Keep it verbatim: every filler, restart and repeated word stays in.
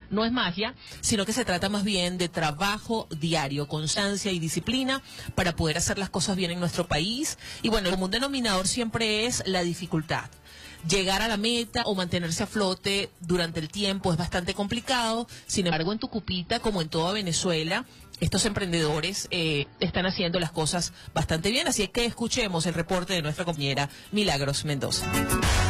no es magia, sino que se trata más bien de trabajo diario, constancia y disciplina para poder hacer las cosas bien en nuestro país. Y bueno, el común denominador siempre es la dificultad. Llegar a la meta o mantenerse a flote durante el tiempo es bastante complicado. Sin embargo, en Tucupita, como en toda Venezuela, estos emprendedores eh, están haciendo las cosas bastante bien. Así que escuchemos el reporte de nuestra compañera Milagros Mendoza.